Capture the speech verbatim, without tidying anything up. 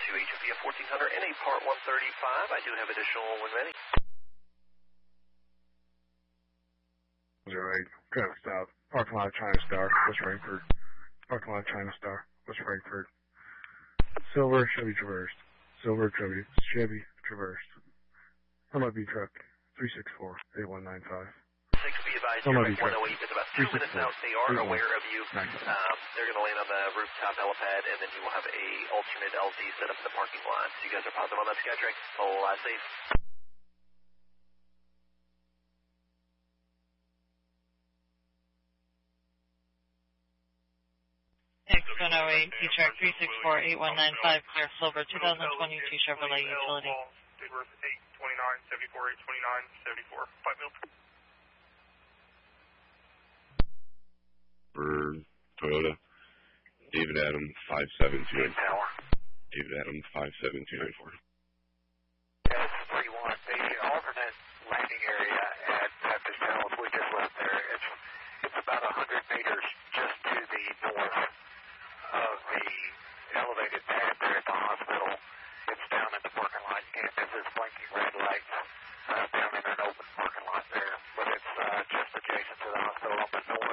to H F V F fourteen hundred and a Part one thirty-five. I do have additional when ready. zero eight, traffic stop. Parking lot China Star, West Frankfurt. Parking lot China Star, West Frankfurt. Silver Chevy Traverse. Silver Chevy Chevy Traverse. M I B truck three six four eight one nine five. Six be advised, your one oh eight is about two minutes out. They are aware of you. Um, they're going to land on the rooftop helipad, and then you will have a alternate L Z set up in the parking lot. So you guys are positive on that, Skytrack? Fly safe. X one oh eight, T-Track three six four eight one nine five, clear Silver two thousand twenty-two Chevrolet Utility. eight twenty-nine, seventy-four, eight twenty-nine, seventy-four, five mil. For Toyota, David Adam five seven two nine four. David Adam five seven two nine four.